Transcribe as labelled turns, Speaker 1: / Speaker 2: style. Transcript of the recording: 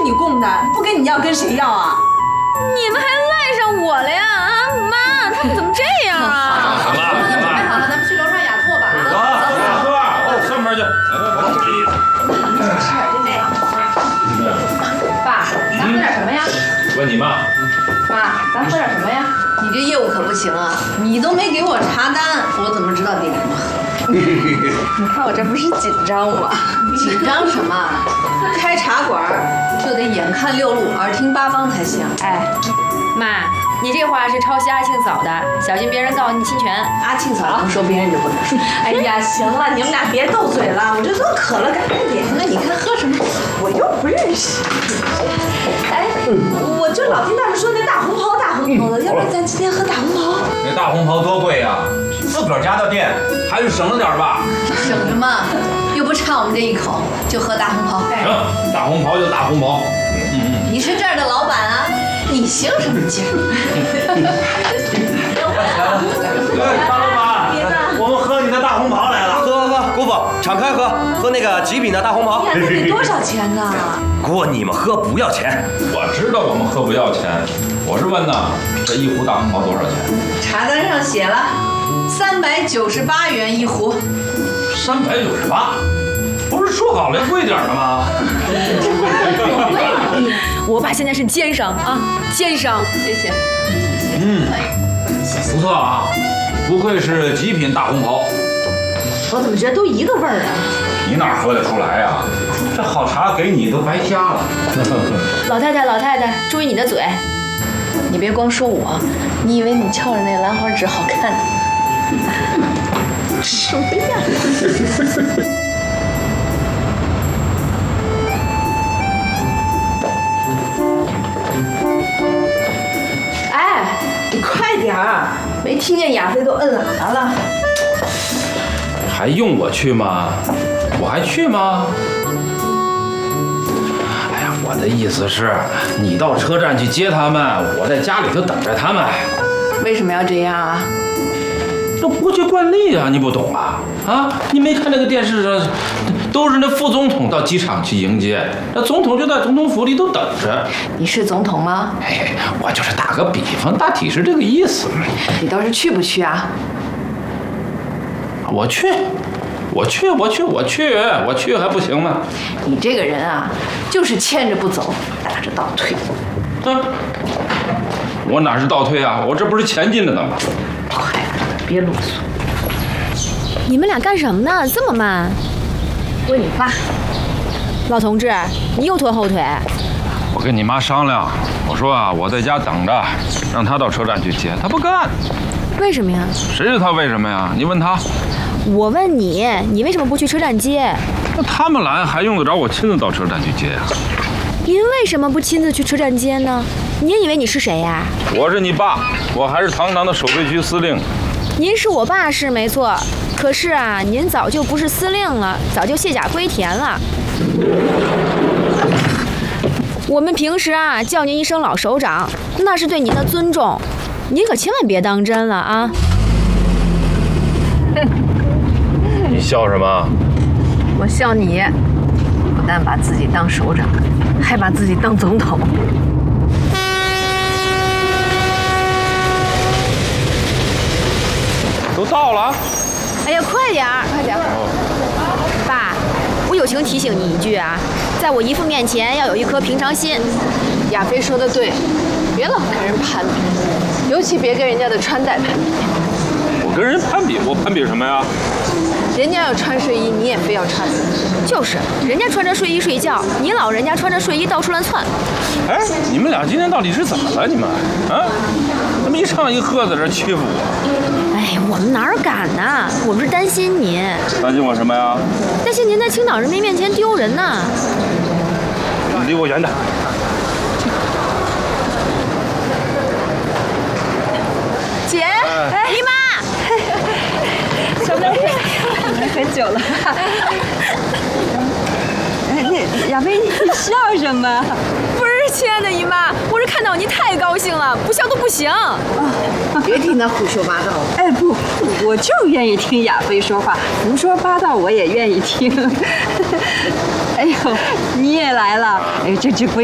Speaker 1: 你供的，不跟你要跟谁要啊？
Speaker 2: 你们还赖上我了呀？啊，妈，他们怎么这样啊？
Speaker 3: 好了，
Speaker 4: 准备好了，咱们去楼上雅座吧。
Speaker 3: 走，喝，上边去。
Speaker 4: 爸，咱喝点什么呀？
Speaker 3: 问你妈。
Speaker 4: 爸，咱喝点什么呀？
Speaker 1: 你这业务可不行啊！你都没给我查单，我怎么知道点什么喝？
Speaker 4: 你看我这不是紧张吗？
Speaker 1: 紧张什么？开茶馆就得眼看六路，耳听八方才行。
Speaker 2: 哎，妈，你这话是抄袭阿庆嫂的，小心别人告你侵权。
Speaker 1: 阿庆嫂不说，别人就不能说。哎呀，行了，你们俩别斗嘴了，我这都渴了，赶快点。那你看喝什么？我又不认识。哎，我就老听他们说那大红袍的，要不然咱今天喝大红袍？
Speaker 3: 那大红袍多贵呀，自个儿家的店，还是省着点吧。
Speaker 1: 省着嘛，又不差我们这一口，就喝大红袍。
Speaker 3: 行，大红袍就大红袍。
Speaker 1: 你是这儿的老板啊，你行什么劲？
Speaker 5: 大老板，我们喝你的大红袍来了。
Speaker 6: 喝，姑父，敞开喝那个极品的大红袍。
Speaker 1: 那得多少钱呢？
Speaker 6: 姑，你们喝不要钱。
Speaker 3: 我知道我们喝不要钱，我是问呢，这一壶大红袍多少钱？
Speaker 1: 茶单上写了，398元一壶。
Speaker 3: 398，不是说好了贵点的吗？
Speaker 2: 我爸现在是奸商啊，奸商！
Speaker 1: 谢谢。
Speaker 3: 不错啊，不愧是极品大红袍。
Speaker 1: 我怎么觉得都一个味儿啊？
Speaker 3: 你哪喝得出来呀？这好茶给你都白瞎了。
Speaker 2: 老太太，注意你的嘴。
Speaker 1: 你别光说我，你以为你翘着那兰花指好看？什么呀？哎，你快点儿！没听见亚飞都摁喇叭了。
Speaker 3: 还用我去吗？我还去吗？哎呀，我的意思是，你到车站去接他们，我在家里头等着他们。
Speaker 1: 为什么要这样啊？
Speaker 3: 这国际惯例啊，你不懂啊？啊，你没看那个电视上，都是那副总统到机场去迎接，那总统就在总统府里都等着。
Speaker 1: 你是总统吗？
Speaker 3: 哎，我就是打个比方，大体是这个意思。
Speaker 1: 你倒是去不去啊？
Speaker 3: 我去还不行吗？
Speaker 1: 你这个人啊，就是牵着不走，打着倒退。
Speaker 3: 我哪是倒退啊？我这不是前进着呢吗？
Speaker 1: 快点，别啰嗦。
Speaker 2: 你们俩干什么呢？这么慢？
Speaker 1: 问你爸。
Speaker 2: 老同志，你又拖后腿。
Speaker 3: 我跟你妈商量，我说啊，我在家等着，让她到车站去接，她不干。
Speaker 2: 为什么呀？
Speaker 3: 谁知道她为什么呀？你问她。
Speaker 2: 我问你，你为什么不去车站接？
Speaker 3: 那他们来还用得着我亲自到车站去接呀？
Speaker 2: 您为什么不亲自去车站接呢？您以为你是谁呀？
Speaker 3: 我是你爸，我还是堂堂的守备区司令。
Speaker 2: 您是我爸是没错，可是啊，您早就不是司令了，早就卸甲归田了。我们平时啊叫您一声老首长，那是对您的尊重，您可千万别当真了啊！
Speaker 3: 你笑什么？
Speaker 1: 我笑你，不但把自己当首长，还把自己当总统。
Speaker 3: 都到了啊！
Speaker 2: 哎呀，快点儿，快点儿！爸，我友情提醒你一句啊，在我姨父面前要有一颗平常心。
Speaker 1: 亚飞说的对，别老跟人攀比，尤其别跟人家的穿戴攀比。
Speaker 3: 我跟人攀比，我攀比什么呀？
Speaker 1: 人家要穿睡衣，你也非要穿。
Speaker 2: 就是，人家穿着睡衣睡觉，你老人家穿着睡衣到处乱窜。
Speaker 3: 哎，你们俩今天到底是怎么了？你们啊，怎么一唱一和在这欺负我？
Speaker 2: 哎，我们哪儿敢呢？我们是担心您。
Speaker 3: 担心我什么呀？
Speaker 2: 担心您在青岛人民面前丢人呢。
Speaker 3: 你离我远点。
Speaker 1: 姐，哎，姨妈，小妹，来很久了。
Speaker 4: 那亚飞，你笑什么？
Speaker 2: 不是，亲爱的姨妈，我是看到您太高兴了，不笑都不行。
Speaker 1: 别听他胡说八道。
Speaker 4: 哎不，我就愿意听亚飞说话，胡说八道我也愿意听。哎呦，你也来了，哎，这只龟。